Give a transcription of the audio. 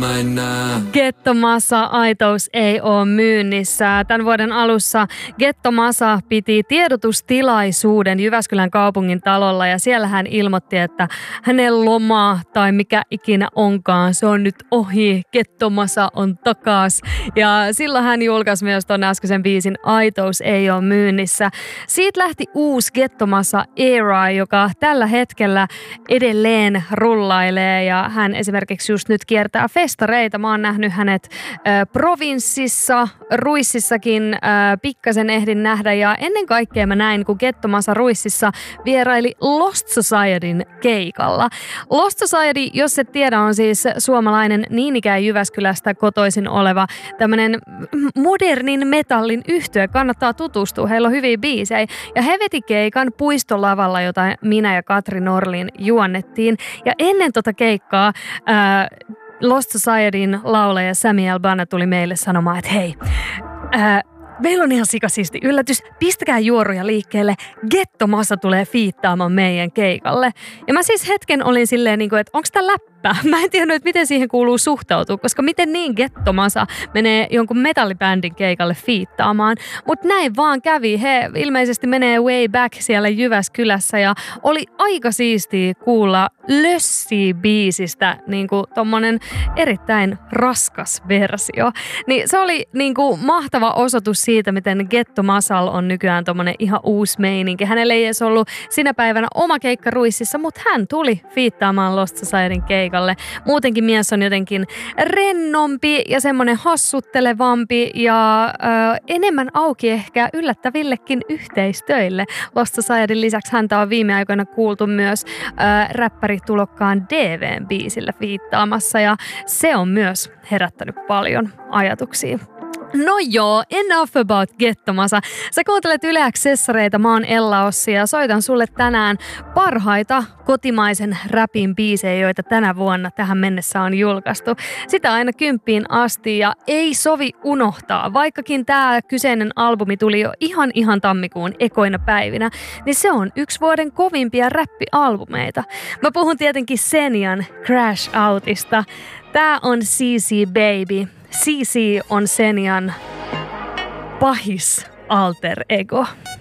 mä en näe. Getto Masa, aitous ei ole myynnissä. Tämän vuoden alussa Getto Masa piti tiedotustilaisuuden Jyväskylän kaupungin talolla ja siellä hän ilmoitti, että hänen loma tai mikä ikinä onkaan, se on nyt ohi. Getto Masa on takas. Ja silloin hän julkaisi myös ton äskeisen biisin Aitous ei ole myynnissä. Siitä lähti uusi Getto Masa era, joka tällä hetkellä edelleen rullailee ja hän esimerkiksi just nyt kiertää festareita. Mä oon nähnyt hänet provinssissa, Ruississakin pikkasen ehdin nähdä ja ennen kaikkea mä näin, kun Getto Masa Ruississa vieraili Lost Societyn keikalla. Lost Society, jos et tiedä, on siis suomalainen niin ikään Jyväskylästä kotoisin oleva tämmönen modernin metallin yhtye. Kannattaa tutustua, heillä on hyviä biisejä. Ja he veti keikan puistolavalla, jota minä ja Katri Norlin juonnettiin. Ja ennen tota keikkaa Lost Societyn laulaja Sami Albana tuli meille sanomaan, että hei, meillä on ihan sikasiisti yllätys, pistäkää juoruja liikkeelle, Getto Masa tulee fiittaamaan meidän keikalle. Ja mä siis hetken olin silleen, että onko tää läppä? Mä en tiennyt, että miten siihen kuuluu suhtautua, koska miten niin Getto Masa menee jonkun metallibändin keikalle fiittaamaan. Mutta näin vaan kävi. He ilmeisesti menee way back siellä Jyväskylässä ja oli aika siistiä kuulla Lössi-biisistä tommonen erittäin raskas versio. Niin se oli mahtava osoitus siitä, miten Getto Masal on nykyään tommonen ihan uusi meininki. Hänellä ei edes ollut sinä päivänä oma keikka Ruississa, mutta hän tuli fiittaamaan Lost Societyn keikalle. Muutenkin mies on jotenkin rennompi ja semmoinen hassuttelevampi ja enemmän auki ehkä yllättävillekin yhteistöille. Lost Societyn lisäksi häntä on viime aikoina kuultu myös räppäritulokkaan DV:n biisillä fiittaamassa ja se on myös herättänyt paljon ajatuksia. No joo, enough about Getto Masa. Sä kuuntelet Yle X-sessareita, mä oon Ella Ossi ja soitan sulle tänään parhaita kotimaisen räpin biisejä, joita tänä vuonna tähän mennessä on julkaistu. Sitä aina 10 asti ja ei sovi unohtaa. Vaikkakin tää kyseinen albumi tuli jo ihan tammikuun ekoina päivinä, niin se on yksi vuoden kovimpia räppialbumeita. Mä puhun tietenkin Senian Crash Outista. Tää on CC Baby. CC on Senian pahis alter ego.